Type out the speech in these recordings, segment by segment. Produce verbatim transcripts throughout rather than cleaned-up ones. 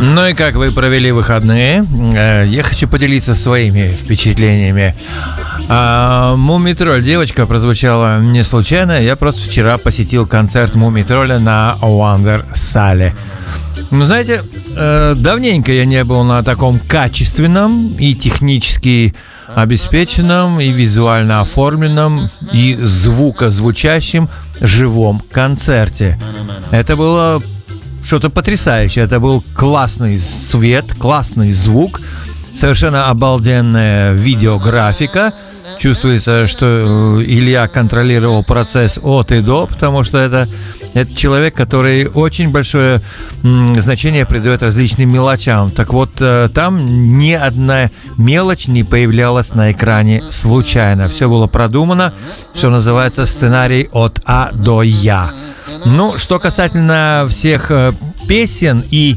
Ну и как вы провели выходные? Я хочу поделиться своими впечатлениями. Мумий-тролль, девочка, прозвучала не случайно. Я просто вчера посетил концерт Мумий-тролля на Вандерсале. Ну, знаете, давненько я не был на таком качественном и технически обеспеченном, и визуально оформленном, и звукозвучащем живом концерте. Это было что-то потрясающее. Это был классный свет, классный звук, совершенно обалденная видеографика. Чувствуется, что Илья контролировал процесс от и до, потому что это, это человек, который очень большое м, значение придает различным мелочам. Так вот, э, там ни одна мелочь не появлялась на экране случайно. Все было продумано, что называется сценарий от А до Я. Ну, что касательно всех э, песен и,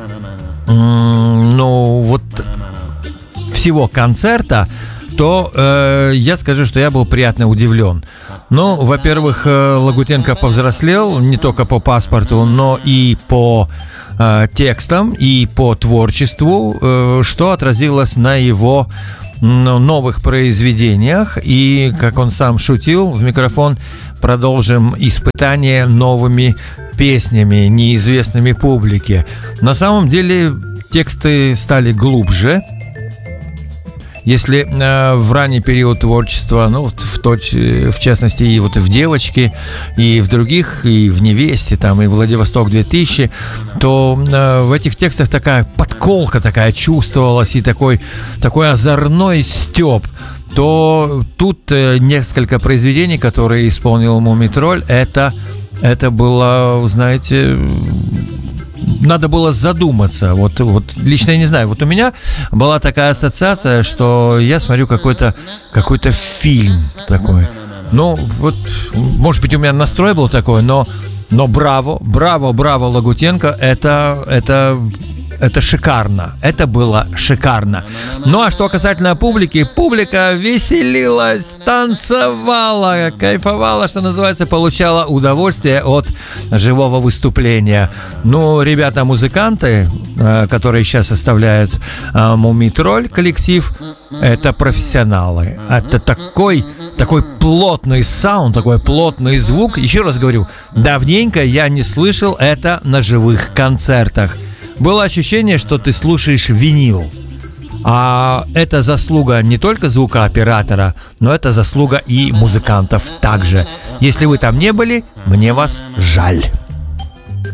м, ну, вот всего концерта, то э, я скажу, что я был приятно удивлен. Ну, во-первых, э, Лагутенко повзрослел не только по паспорту, но и по э, текстам, и по творчеству, э, что отразилось на его ну, новых произведениях. И, как он сам шутил в микрофон, продолжим испытание новыми песнями, неизвестными публике. На самом деле тексты стали глубже. Если э, в ранний период творчества, ну, в, точ, в частности, и вот и в «Девочке», и в других, и в «Невесте», там, и «Владивосток две тысячи», то э, в этих текстах такая подколка такая чувствовалась, и такой, такой озорной стёб, то тут э, несколько произведений, которые исполнил Мумий-тролль, это, это было, знаете... Надо было задуматься. Вот, вот лично я не знаю. Вот у меня была такая ассоциация, что я смотрю какой-то, какой-то фильм такой. Ну, вот, может быть, у меня настрой был такой, но, но браво, браво, браво, Лагутенко, это, это, это шикарно. Это было шикарно. Ну, а что касательно публики, публика веселилась, танцевала, кайфовала, что называется, получала удовольствие от живого выступления. Ну, ребята-музыканты, которые сейчас составляют Мумий-тролль коллектив, это профессионалы. Это такой, такой плотный саунд, такой плотный звук. Еще раз говорю, давненько я не слышал это на живых концертах. Было ощущение, что ты слушаешь винил. А это заслуга не только звукооператора, но это заслуга и музыкантов также. Если вы там не были, мне вас жаль.